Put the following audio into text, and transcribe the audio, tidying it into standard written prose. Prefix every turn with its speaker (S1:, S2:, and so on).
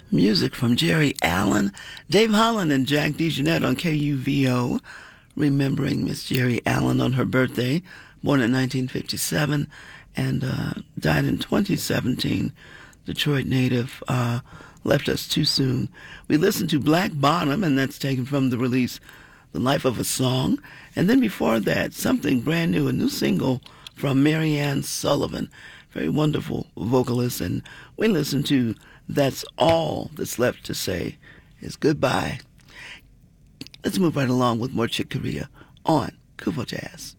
S1: Music from Jerry Allen, Dave Holland, and Jack DeJohnette on KUVO, remembering Miss Jerry Allen on her birthday, born in 1957 and died in 2017. Detroit native, left us too soon. We listened to Black Bottom, and that's taken from the release The Life of a Song. And then before that, something brand new, a new single from Marianne Sullivan, very wonderful vocalist. And we listened to That's All That's Left to Say is Goodbye. Let's move right along with more Chick Corea on Kuvo Jazz.